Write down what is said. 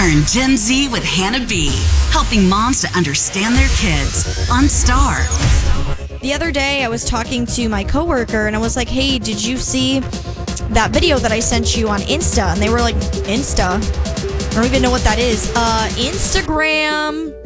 Learn Gen Z with Hannah B, helping moms to understand their kids on Star. The other day, I was talking to my coworker, and I was like, hey, did you see that video that I sent you on Insta? And they were like, Insta? I don't even know what that is. Instagram.